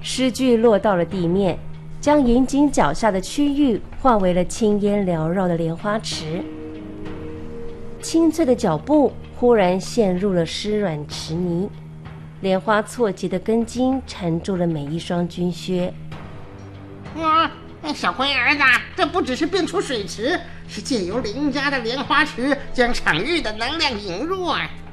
诗句落到了地面，将银井脚下的区域化为了青烟缭绕的莲花池。清脆的脚步忽然陷入了湿软池泥，莲花错节的根茎缠住了每一双军靴。 小龟儿子，这不只是变出水池，是借由林家的莲花池将场域的能量引入啊！